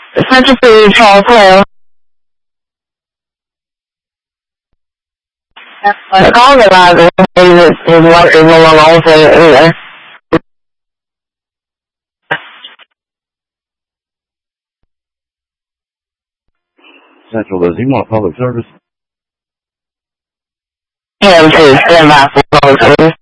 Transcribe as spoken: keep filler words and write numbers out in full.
Central City, Charles Hill. The call advisor is is what is no longer on either. Central, does he want public service? Him too, stand by for public service.